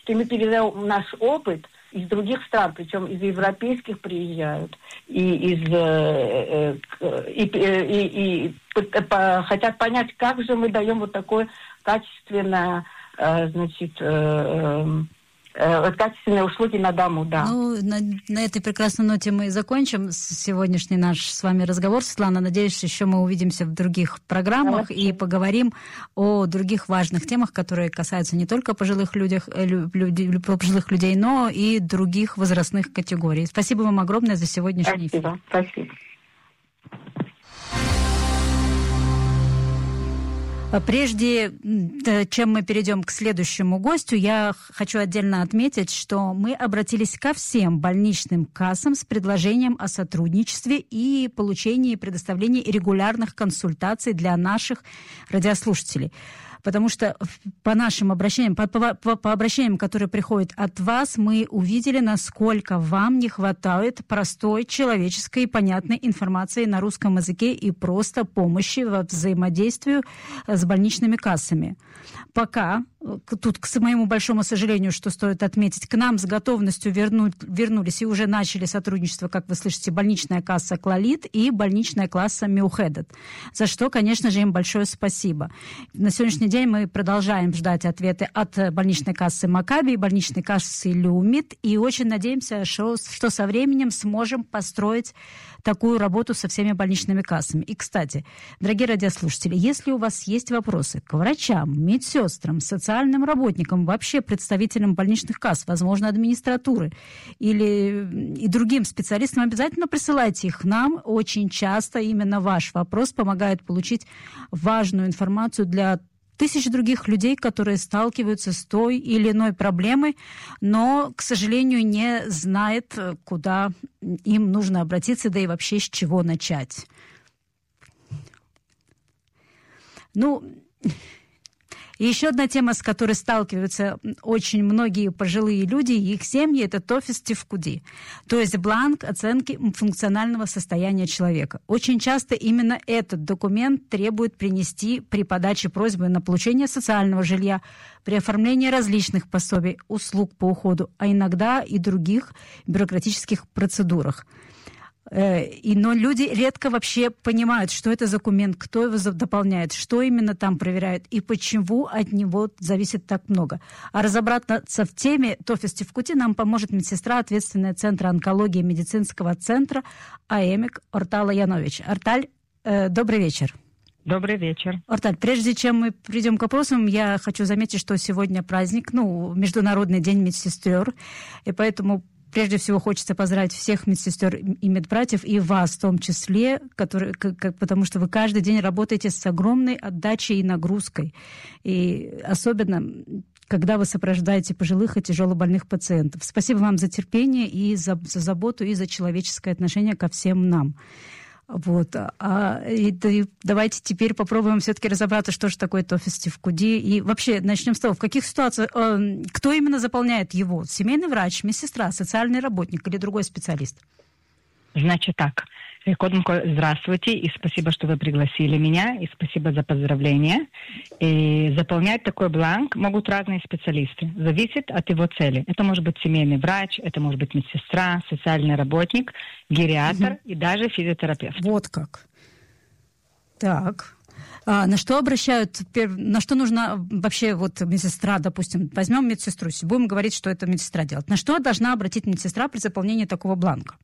что мы передаем наш опыт из других стран, причем из европейских приезжают, хотят понять, как же мы даем вот такое качественное, качественные услуги на дому, да. Ну, на этой прекрасной ноте мы и закончим сегодняшний наш с вами разговор. Светлана, надеюсь, еще мы увидимся в других программах и поговорим о других важных темах, которые касаются не только пожилых людей, но и других возрастных категорий. Спасибо вам огромное за сегодняшний эфир. Спасибо. Прежде чем мы перейдем к следующему гостю, я хочу отдельно отметить, что мы обратились ко всем больничным кассам с предложением о сотрудничестве и получении и предоставлении регулярных консультаций для наших радиослушателей. Потому что по нашим обращениям, по обращениям, которые приходят от вас, мы увидели, насколько вам не хватает простой, человеческой и понятной информации на русском языке и просто помощи во взаимодействии с больничными кассами. Пока, тут, к моему большому сожалению, что стоит отметить, к нам с готовностью вернулись и уже начали сотрудничество, как вы слышите, больничная касса «Клалит» и больничная касса «Миухедет», за что, конечно же, им большое спасибо. На сегодняшний день мы продолжаем ждать ответы от больничной кассы «Макаби» и больничной кассы «Люмит», и очень надеемся, что со временем сможем построить такую работу со всеми больничными кассами. И, кстати, дорогие радиослушатели, если у вас есть вопросы к врачам, медсестрам, социальным работникам, вообще представителям больничных касс, возможно, администратуры или и другим специалистам, обязательно присылайте их нам. Очень часто именно ваш вопрос помогает получить важную информацию для тысяч других людей, которые сталкиваются с той или иной проблемой, но, к сожалению, не знают, куда им нужно обратиться, да и вообще с чего начать. И еще одна тема, с которой сталкиваются очень многие пожилые люди и их семьи, это тофис тифкуди, то есть бланк оценки функционального состояния человека. Очень часто именно этот документ требует принести при подаче просьбы на получение социального жилья, при оформлении различных пособий, услуг по уходу, а иногда и других бюрократических процедурах. Но люди редко вообще понимают, что это за документ, кто его дополняет, что именно там проверяют и почему от него зависит так много. А разобраться в теме тофис тифкути нам поможет медсестра, ответственная Центра онкологии медицинского центра АЭМИК Ортала Янович. Орталь, добрый вечер. Добрый вечер. Орталь, прежде чем мы придем к вопросам, я хочу заметить, что сегодня праздник, Международный день медсестер, и поэтому прежде всего хочется поздравить всех медсестер и медбратьев, и вас в том числе, потому что вы каждый день работаете с огромной отдачей и нагрузкой. И особенно, когда вы сопровождаете пожилых и тяжелобольных пациентов. Спасибо вам за терпение и за заботу, и за человеческое отношение ко всем нам. Давайте теперь попробуем все-таки разобраться, что же такое тофис тифкуди. И вообще начнем с того, в каких ситуациях, кто именно заполняет его? Семейный врач, медсестра, социальный работник или другой специалист? Значит так. Здравствуйте, и спасибо, что вы пригласили меня, и спасибо за поздравления. И заполнять такой бланк могут разные специалисты. Зависит от его цели. Это может быть семейный врач, это может быть медсестра, социальный работник, гериатр и даже физиотерапевт. Вот как. Так. На что на что нужна вообще медсестра, допустим, возьмем медсестру, будем говорить, что это медсестра делает. На что должна обратить медсестра при заполнении такого бланка?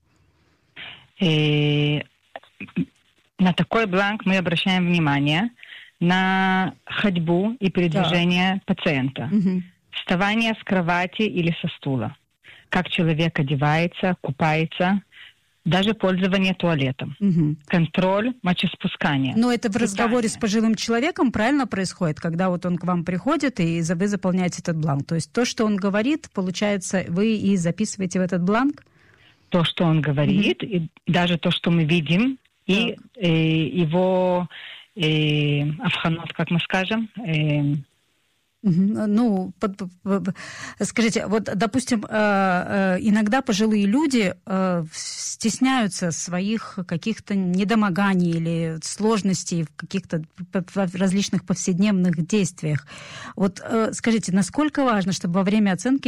И на такой бланк мы обращаем внимание на ходьбу и передвижение пациента, вставание с кровати или со стула, как человек одевается, купается, даже пользование туалетом, контроль мочеспускания. Но это в разговоре с пожилым человеком правильно происходит, когда он к вам приходит, и вы заполняете этот бланк. То есть то, что он говорит, получается, вы и записываете в этот бланк? То, что он говорит, и даже то, что мы видим, и его авханот, как мы скажем. Скажите, допустим, иногда пожилые люди стесняются своих каких-то недомоганий или сложностей в каких-то различных повседневных действиях. Скажите, насколько важно, чтобы во время оценки